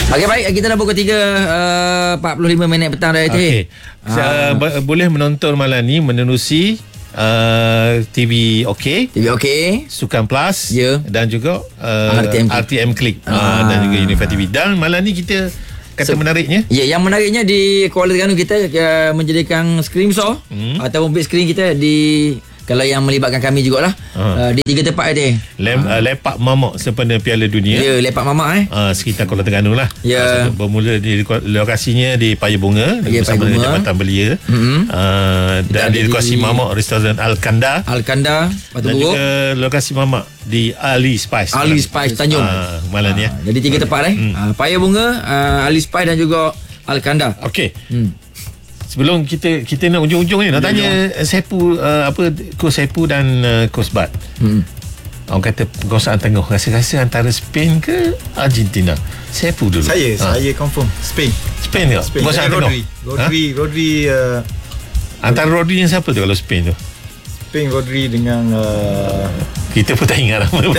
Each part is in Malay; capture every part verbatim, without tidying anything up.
Okey, baik, kita dah pukul tiga uh, empat puluh lima minit petang dah. Okey. Uh, uh, boleh menonton malam ni menerusi uh, T V OK, T V OK, Sukan Plus, ya, dan juga uh, R T M Click, R T M Click ah. uh, dan juga Unified T V. Dan malam ni kita kata so, menariknya, ya, yang menariknya di Kuala Terengganu kita uh, menjadikan skrin besar hmm. ataupun big screen kita di, kalau yang melibatkan kami jugalah, uh. uh, di tiga tempat dia. Lem, uh. uh, Lepak Mamak sempena Piala Dunia. Ya, Lepak Mamak eh. Uh, sekitar Kuala Terengganu lah. Ya. Uh, bermula di lokasinya di Paya Bunga, ya, bersama dengan Jabatan Belia. Mm-hmm. Uh, dan di lokasi di... Mamak Restoran Al-Kanda. Al-Kanda, Batu dan Buruk. juga lokasi Mamak di Ali Spice. Ali Spice Tanjung. Uh, malam ni. Uh, ya. Jadi tiga tempat eh. Mm. Uh, Paya Bunga, uh, Ali Spice dan juga Al-Kanda. Okey. Hmm. Sebelum kita kita nak ujung-ujung ni nak tanya Sepu, uh, apa Coach Sepu dan uh, Coach Bat. Hmm. Orang kata perkosaan tengah rasa-rasa antara Spain ke Argentina. Sepu dulu. Saya ha. saya confirm Spain. Spain ke? Perkosaan tengah. Rodri. Rodri, ha? Rodri uh, antara Rodri yang siapa tu kalau Spain tu? Spain Rodri dengan uh, kita pun tak ingat nama.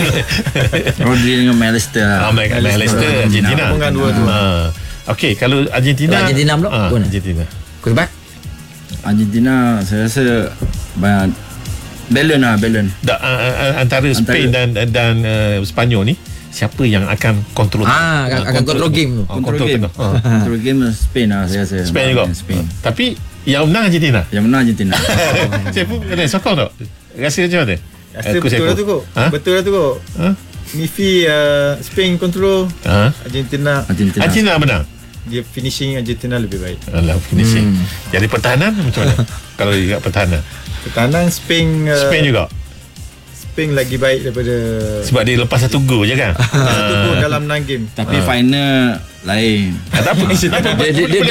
Rodri dengan Malester. Ah, Malester Argentina. Hubungan dua tu. Ha. Okey, kalau Argentina, Argentina pula. Ha, Argentina. Kurbat. Argentina saya rasa banyak balance lah, balance. Da, uh, antara Spain antara, dan dan uh, Sepanyol ni siapa yang akan kontrol? Ah, akan, akan kontrol game tu. Kontrol game. Kontrol game Spain lah saya rasa. Spain juga. Spain. Tapi yang menang Argentina. Yang menang Argentina. Saya pun kena sokong tak? Rasa macam mana? Rasa betul lah tu kok. Ha? Betul lah tu kok. Ha? Mifi uh, Spain kontrol, ha? Argentina. Argentina. Argentina menang. Dia finishing Argentina lebih baik. Alah, finishing. Hmm. Jadi pertahanan macam mana? Kalau ingat pertahanan. Pertahanan Spain uh, Spain juga. Spain lagi baik daripada, sebab dia lepas satu gol je kan. Satu gol dalam enam game. Tapi final lain. Tak apa. Dia dia dia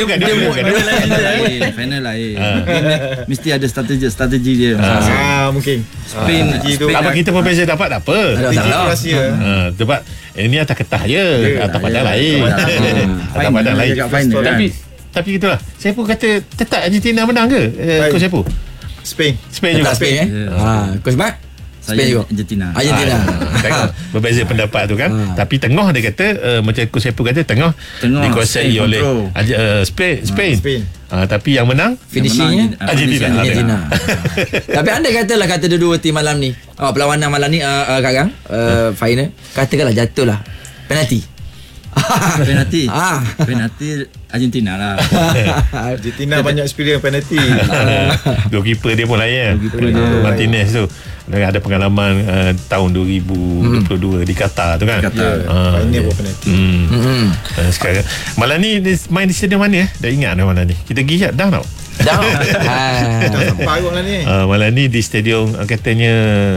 lain. Final lain. Mesti ada strategi strategi dia. Ah, mungkin. Spain apa kita pun biasa dapat tak apa. Rahsia. Sebab ini atas ketah je, atas padang lain. Atas padang lain. Tapi tapi gitulah. Saya pun kata tetap Argentina menang ke? Coach Sepu? Spain. Spain juga. Spain eh. Ha, Coach Bat? Spain juga. Argentina. Argentina. Ha, berbeza pendapat tu kan. Ha. Tapi tengah dia kata uh, macam Coach Sepu kata tengah, tengah dikuasai Spain oleh uh, Spain, Spain. Ha, Spain. Ha, tapi yang menang finishingnya Argentina. Argentina. Tapi anda katalah kata dua-dua tim malam ni, oh, perlawanan malam ni uh, uh, Kak Gang, uh, final, katakanlah jatuh lah penalti. Penalti. Ah, penalti Argentina lah. Argentina banyak experience penalti. Goalkeeper dia pun lain. Uh, Martinez tu ada pengalaman uh, tahun dua ribu dua puluh dua hmm. di Qatar tu kan. Qatar. Uh, ini buat penalti. Hmm. Hmm. Uh, sekarang malam ni main di stadium mana eh? Dah ingat dah malam ni. Kita pergi dah tau. Dah. Dah sampai malam ni. Uh, malam ni di stadium uh, katanya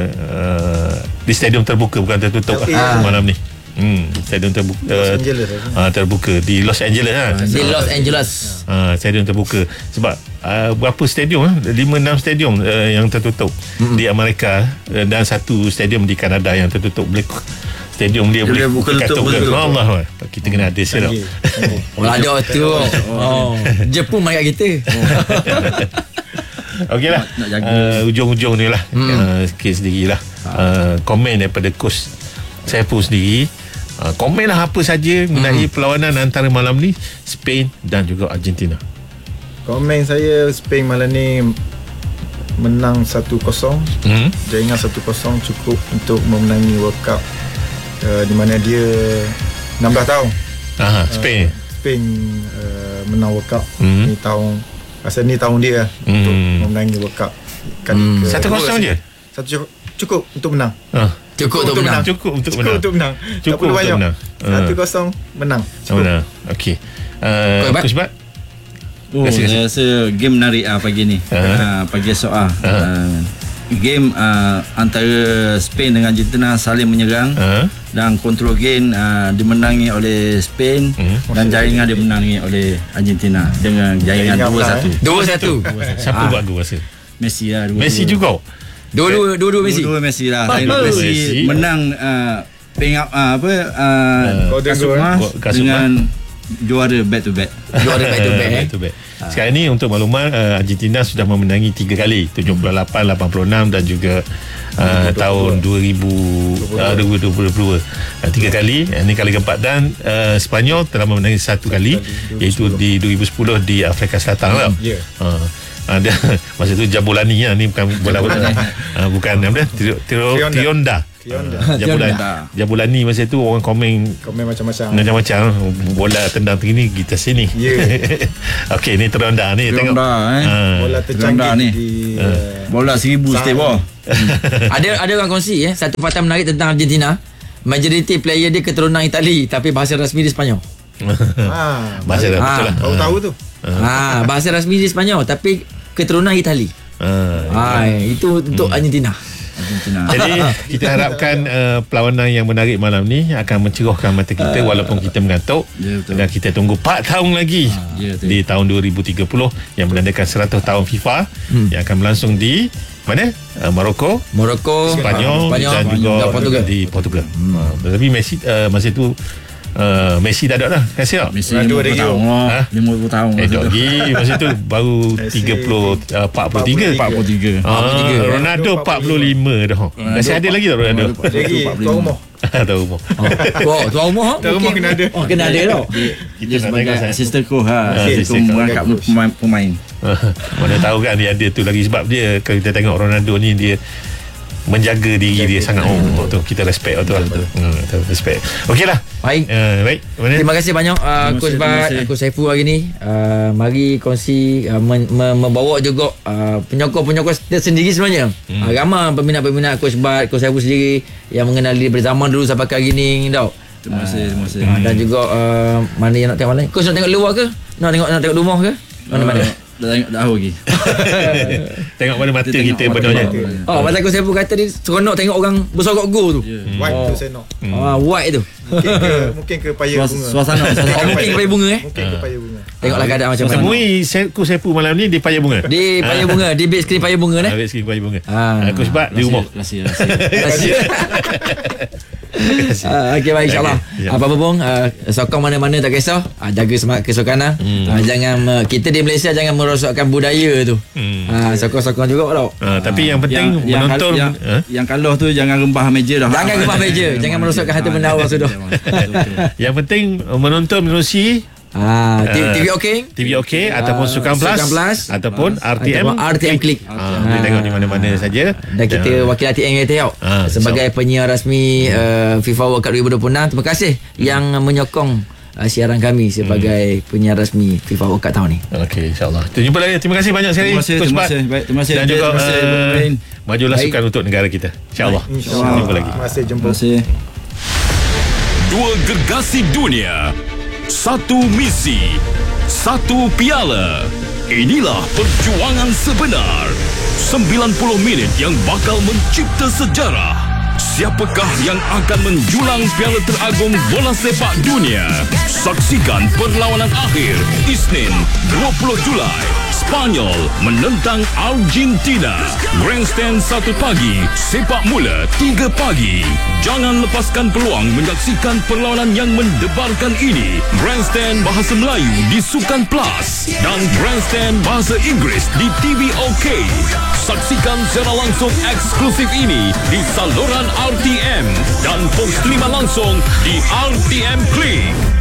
uh, di stadium terbuka bukan tertutup uh, malam ni. Hmm, stadium terbuka, Los Angeles, uh, terbuka di Los Angeles lah. Di Los Angeles. Uh, stadium terbuka sebab uh, berapa stadium eh? lima enam stadium uh, yang tertutup mm-hmm. di Amerika uh, dan satu stadium di Kanada yang tertutup. Boleh stadium dia, dia boleh buka tutup. Allah, kita kena ada sih. Oh, ada tu. Oh, Jepun mai kat kita. Okeylah. Uh, ujung-ujung ni lah. Mm. Uh, sikit sendiri lah. Uh, komen daripada coach Sepu sendiri. Uh, komen lah apa saja mengenai hmm. perlawanan antara malam ni Spain dan juga Argentina. Komen saya, Spain malam ni menang satu kosong. hmm. Jaringan satu kosong cukup untuk memenangi World Cup, uh, di mana dia enam belas tahun. Aha, Spain uh, Spain uh, menang World Cup. hmm. Ni tahun, rasa ni tahun dia hmm. untuk memenangi World Cup kali hmm. ke, satu kosong je. Satu cukup, cukup untuk menang. uh. Cukup, cukup untuk menang. Cukup untuk cukup menang. Untuk menang. Cukup untuk banyak. menang. Satu kosong menang. Cukup. Menang. Okey. Uh, Coach Bat. Oh, rasa, saya rasa game menarik ah pagi ni. Uh-huh. Uh, pagi esok ah. Uh-huh. Uh, game uh, antara Spain dengan Argentina saling menyerang, uh-huh. dan kontrol game uh, dimenangi oleh Spain, uh-huh. dan jaringan dimenangi oleh Argentina dengan jaringan dua satu. dua satu. Siapa buat gol rasa? Messi lah. Dua Messi juga. Dua-dua dua-dua Messi. Dua-dua Messi lah. Messi, Messi menang uh, peng up uh, apa uh, uh, Kasuma dengan juara back to back. Juara back to back. Back to back. Sekarang ni untuk maklumat, uh, Argentina sudah memenangi tiga kali, tujuh puluh lapan, lapan puluh enam dan juga uh, tahun dua ribu dua puluh. Uh, tiga kali, ini kali keempat. Dan uh, Sepanyol telah memenangi satu kali, iaitu di dua ribu sepuluh di Afrika Selatan lah. Ya. Uh, ada masa tu Jabulani lah, ni bukan bola bola uh, bukan apa dia Tionda Jabulani Jabulani masa tu orang komen komen macam-macam macam-macam bola tendang tinggi kita sini. Yeah. Okey, ni Tionda ni tengok eh. uh, bola tercanggih ni di uh, bola seribu setiap bawah. ada ada orang kongsi eh satu fakta menarik tentang Argentina. Majoriti player dia keturunan Itali tapi bahasa rasmi dia Sepanyol. ha, bahasa dah betul lah. Baru tahu tu. Ha, bahasa rasmi dia Sepanyol tapi keturunan Itali. Ah, ha, itu untuk hmm. Argentina. Argentina. Jadi kita harapkan uh, perlawanan yang menarik malam ni akan mencerahkan mata kita walaupun kita mengantuk. Ya, betul. Dan kita tunggu empat tahun lagi ha, ya, di tahun dua ribu tiga puluh yang menandakan seratus tahun FIFA hmm. yang akan berlangsung di mana? Uh, Morocco, Morocco, Spanyol, Spanyol dan juga dan Portugal. di Portugal. Hmm. Uh, tetapi Messi uh, masa itu Uh, Messi dah ada dah. Kasih tak? Messi lima puluh tahun. Ha? lima puluh tahun. Eh, dok lagi. Masa tu baru tiga puluh, uh, empat puluh tiga. empat puluh tiga. Ah, Ronaldo empat puluh lima dah. Masih ada lagi tak Ronaldo? Lagi tuan rumah. Tuan rumah. Oh, tuan rumah. Tuan rumah kena ada. Oh, kena ada tau. Dia sebagai assistant coach ha. Assistant Untuk merangkap pemain. Mana tahu kan dia ada tu lagi. Sebab dia, kalau kita tengok Ronaldo ni, dia menjaga diri dia sangat. Oh, tu kita respect tu lah. Hmm, respect. Okeylah. Baik. Uh, baik. Mana? Terima kasih banyak uh, Coach Bat, Coach Saiful hari ni. Uh, mari kongsi uh, men, men, membawa juga uh, penyokong-penyokong sendiri sebenarnya. Hmm. Uh, ramai peminat-peminat Coach Bat, Coach Saiful sendiri yang mengenali dari zaman dulu sampai hari ni tau. Terima kasih, terima kasih. Uh, dan juga uh, mana yang nak tengok lain? Coach nak tengok luar ke? Nak tengok nak tengok rumah ke? Mana-mana? Uh, Dah tengok dah lagi. Tengok mana mata kita, kita benarnya. Oh, pasal Coach Saiful kata dia seronok tengok orang bersorok go tu. Yeah. White oh. tu saya nak. Ah, white tu. Mungkin ke, mungkin ke paya Suas, bunga. Suasana, suasana. Oh, mungkin payah bunga eh. Mungkin ke paya bunga. Tengoklah keadaan macam mana. Semui Coach Saiful malam ni di payah bunga. Di payah bunga, di big screen payah bunga eh. Habis sikit payah bunga. Ah. Uh, Coach Bat di rumah. Rahsia, rahsia. Uh, okay, baik, insyaAllah. Okay, ya. Apa-apa pun uh, sokong mana-mana tak kisah, uh, jaga semangat kesukanan. hmm. uh, Jangan uh, kita di Malaysia jangan merosakkan budaya tu. hmm. uh, Sokong-sokong juga tau. uh, Tapi uh, yang penting yang, menonton Yang, huh? yang kalah tu jangan rembah meja dah. Jangan rembah meja. Jangan merosakkan harta benda orang sudah. Yang penting menonton menerusi Ah, T V OK, T V OK uh, ataupun Sukan Plus, Sukan Plus ataupun R T M R T M Klik. Ah, boleh tengok di mana-mana saja. Dan kita wakil R T M kita tau. Ah, sebagai so. penyiar rasmi uh, FIFA World Cup dua ribu dua puluh enam. Terima kasih hmm. yang menyokong uh, siaran kami sebagai hmm. penyiar rasmi FIFA World Cup tahun ni. Okey, insya-Allah. Kita jumpa lagi. Terima kasih banyak sekali. Terima kasih, terima kasih. Baik, terima kasih. Dan juga terima kasih, uh, majulah baik. sukan untuk negara kita. Insya-Allah. Insya-Allah. Jumpa lagi. Terima kasih, jumpa. Terima kasih. Dua gergasi dunia, satu misi, satu piala. Inilah perjuangan sebenar. sembilan puluh minit yang bakal mencipta sejarah. Siapakah yang akan menjulang piala teragung bola sepak dunia? Saksikan perlawanan akhir Isnin dua puluh Julai. Spanyol menentang Argentina. Grandstand satu pagi, sepak mula tiga pagi. Jangan lepaskan peluang menyaksikan perlawanan yang mendebarkan ini. Grandstand Bahasa Melayu di Sukan Plus dan Grandstand Bahasa Inggeris di T V OK. Saksikan secara langsung eksklusif ini di saluran R T M dan pos terima langsung di R T M Klik.